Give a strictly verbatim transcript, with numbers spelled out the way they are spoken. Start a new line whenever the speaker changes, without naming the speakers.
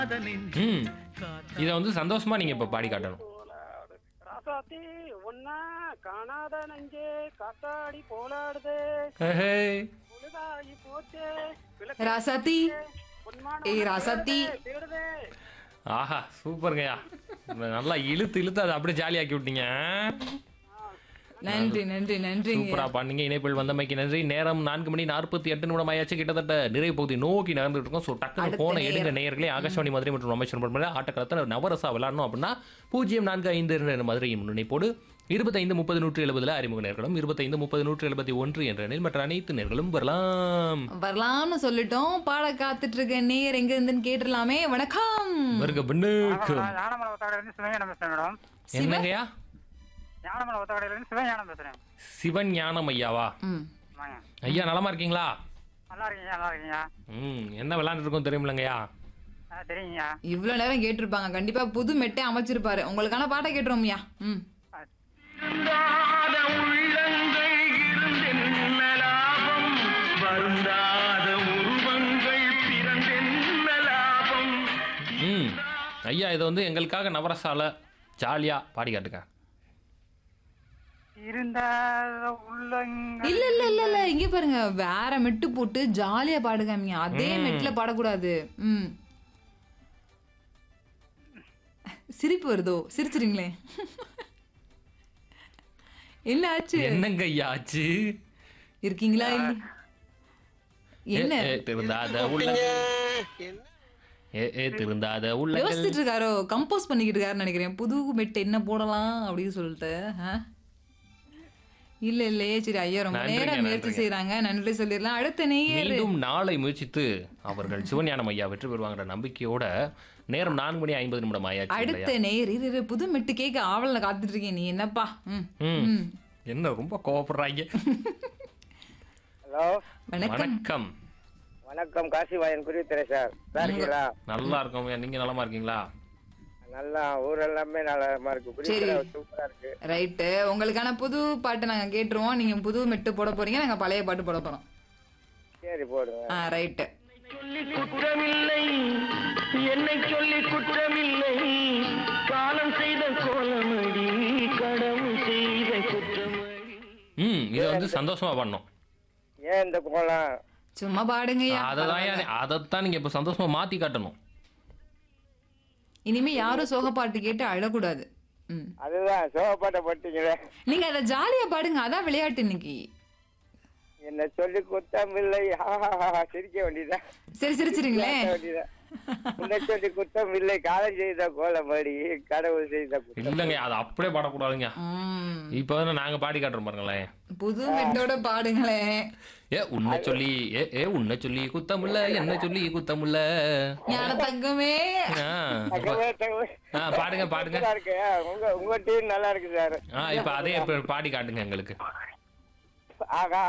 ம் இதை வந்து சந்தோஷமா நீங்க இப்ப பாடி காட்டணும்.
ராசாத்தி ஒன்னா காணாத நெஞ்சே காத்தாடி போலாடுதே
ஹே
பொழுதாகி போச்சே
ராசாத்தி ஏய் ராசாத்தி
தேடுதே.
ஆஹா சூப்பருங்கய்யா. நல்லா இழுத்து இழுத்து அதை அப்படியே ஜாலியாக்கி விட்டீங்க.
நன்றி நன்றி நன்றிங்க.
சூப்பரா பண்ணீங்க. இணைப்பில் வந்தமைக்கு நன்றி. நேரம் நான்கு மணி நாற்பத்தி எட்டு நிமிடம் ஆயாச்சு. கிட்டத்தட்ட நிறைய பகுதி நோக்கி நடந்துட்டு இருக்கோம். ஸோ டக்குனு போன எடுங்க நேயர்களே. ஆகாஷவாணி மதுரை மற்றும் ரமேஸ்வரம் பண்பலை ஆட்டக்காலத்தில் நவரசா விளாடணும் அப்படின்னா பூஜ்ஜியம் நான்கு ஐந்து இரண்டு மதுரை முன்னிணைப்போடு இருபத்தைந்து முப்பது நூற்றி எழுபதுல அறிமுக நேர்களும் இருபத்தைந்து முப்பது நூற்றி எழுபத்தி ஒன்று என்ற எண்ணில் மற்ற அனைத்து நேர்களும் வரலாம்.
வரலாம்னு சொல்லிட்டோம். பாட காத்துட்டு இருக்க நேர் எங்க இருந்துன்னு கேட்டுடலாமே. வணக்கம்.
வருக பின்னுக்கும்.
ஞானமலை ஒத்தக்கடையிலிருந்து சிவஞானம் பேசுறேன் மேடம்.
என்னங்கய்யா?
ஞானமலை ஒத்தக்கடையிலிருந்து சிவஞானம் பேசுறேன்.
சிவன் ஞானம் ஐயாவா?
ம்.
ஆமாங்க.
ஐயா நலமா இருக்கீங்களா?
நல்லா இருக்கீங்க நல்லா இருக்கீங்க.
ம் என்ன விளையாண்டுட்டு இருக்கோம் தெரியுமில்லங்கய்யா?
ஆ தெரியுங்க.
இவ்வளவு நேரம் கேட்டிருப்பாங்க. கண்டிப்பா புது மெட்டே அமைச்சிருப்பாரு. உங்களுக்கான பாட்டை கேட்டுருவோம்யா. ம்.
வருந்தாத உள்ளங்கள் இருந்தென்ன லாபம், வருந்தாத உருவங்கள் பிறந்தென்ன லாபம்.
ம் ஐயா இதை வந்து எங்களுக்காக நவரசால ஜாலியா பாடி காட்டுங்க.
இருந்தாத உள்ளங்கள்
இல்ல இல்ல இல்ல இல்ல இங்க பாருங்க, வேற மெட்டு போட்டு ஜாலியா பாடுகாமீங்க. அதே மெட்ல பாடக்கூடாது. ம். சிரிப்பு வருதோ? சிரிச்சிருங்களே. என்ன ஆச்சு?
என்னங்க ஐயா ஆச்சு?
இருக்கீங்களா இல்ல? என்ன
ஏ, ஏ, திருந்தாத உள்ளங்கள். ஏ ஏ திருந்தாத உள்ளங்கள்.
யோசிச்சுட்டு இருக்காரோ? கம்போஸ் பண்ணிக்கிட்டு இருக்காருன்னு நினைக்கிறேன். புது மெட் என்ன போடலாம் அப்படின்னு சொல்லிட்டு. ஆ? இல்ல இல்லையே. சரி ஐயா ரொம்ப
நன்றிங்க,
நேரம் முயற்சி
நன்றிங்க.
செய்யறாங்க. நன்றி சொல்லிடலாம். அடுத்த நேயர்
மீண்டும் நாளை முயற்சித்து அவர்கள் சிவஞானம் ஐயா வெற்றி பெறுவாங்கிற நம்பிக்கையோட நேரம் நான்கு மணி ஐம்பது நிமிடம் ஆயாச்சு
அடுத்த
இல்லையா?
நேயர் இது இது புது மெட்டு கேட்க ஆவல காத்துட்டு இருக்கேன். நீ என்னப்பா? ம்.
ம்
ம்.
என்ன ரொம்ப கோவப்படுறாங்க.
ஹலோ
வணக்கம்.
வணக்கம்.
வணக்கம் காசிவாயன் குருவித்துறை சார். நல்லா இருக்கீங்களா?
நல்லா இருக்கோம். நீங்க நலமா இருக்கீங்களா?
நல்லா ஊர் எல்லாமே நல்லா இருக்கு. குருவித்துறை சூப்பரா இருக்கு.
ரைட்டு. உங்களுக்கான புது பாட்டு நாங்க கேட்டுருவோம். நீங்க புது மெட்டு போட போறீங்க. நாங்க பழைய பாட்டு போட போறோம்.
சரி போடுங்க.
ஆ ரைட்டு.
சொல்லி குற்றமில்லை, என்னை சொல்லி குற்றமில்லை, காலம் செய்த கோலமடி, கடவுள் செய்த குற்றமடி.
ம் இதை வந்து சந்தோஷமா பண்ணோம்.
ஏன் இந்த கோலம்?
சும்மா பாடுங்கய்யா.
அதான் அதைத்தான் நீங்க இப்ப சந்தோஷமா மாத்தி காட்டணும்.
இனிமே யாரும் சோக பாட்டு கேட்டு அழக்கூடாது. ம்.
அதுதான் சோகப்பாட்டை பட்டீங்களே.
நீங்க அதை ஜாலியா பாடுங்க. அதான் விளையாட்டு இன்னைக்கு.
என்ன சொல்லி குத்தமில்லை. சிரிக்க வேண்டியதான்.
சரி சிரிச்சிருங்களே.
உன்னை சொல்லி குத்தம் இல்லை, காலம் செய்த கோலமடி, கடவுள் செய்த குத்தம்.
இல்லைங்க அதை அப்படியே பாடக்கூடாதுங்க.
ம்.
இப்ப வந்து நாங்க பாடி காட்டுறோம் பாருங்களேன்.
புது மெட்டோட பாடுங்களேன்.
ஏ உன்னை சொல்லி ஏ ஏ உன்னை சொல்லி குத்தமுல்ல, என்ன சொல்லி குத்தமுல்ல.
ஞான தங்கமே.
ஆ,
தகவே, தகவே.
ஆ, பாடுங்க பாடுங்க.
நல்லா இருக்கு. உங்க உங்க டீம் நல்லா இருக்கு சார்.
ஆ இப்ப அதே இப்ப பாடி காட்டுங்க எங்களுக்கு.
ஆகா